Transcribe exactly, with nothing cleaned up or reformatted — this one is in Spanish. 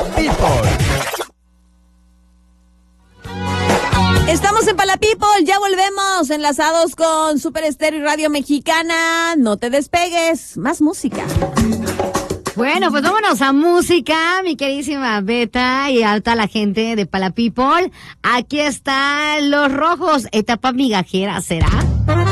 People. Estamos en Pala People, ya volvemos enlazados con Super Estéreo y Radio Mexicana. No te despegues, más música. Bueno, pues vámonos a música, mi queridísima Beta y a toda la gente de Pala People. Aquí están Los Rojos, etapa migajera, ¿será?